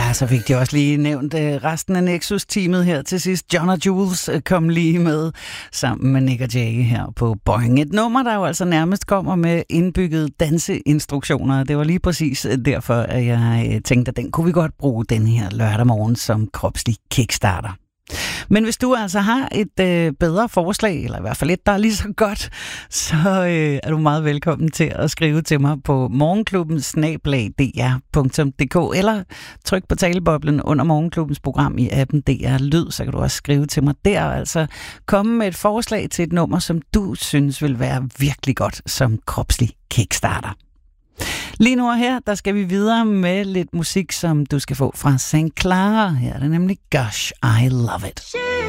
Ja, så fik de også lige nævnt resten af Nexus-teamet her til sidst. John og Jules kom lige med sammen med Nick og Jay her på Boing. Et nummer, der jo altså nærmest kommer med indbyggede danseinstruktioner. Det var lige præcis derfor, at jeg tænkte, at den kunne vi godt bruge den her lørdag morgen som kropslig kickstarter. Men hvis du altså har et bedre forslag, eller i hvert fald et, der er lige så godt, så er du meget velkommen til at skrive til mig på morgenklubben@dr.dk eller tryk på taleboblen under Morgenklubbens program i appen DR Lyd, så kan du også skrive til mig der, altså komme med et forslag til et nummer, som du synes vil være virkelig godt som kropslig kickstarter. Lige nu her, der skal vi videre med lidt musik, som du skal få fra St. Clara. Her er det nemlig Gosh, I Love It.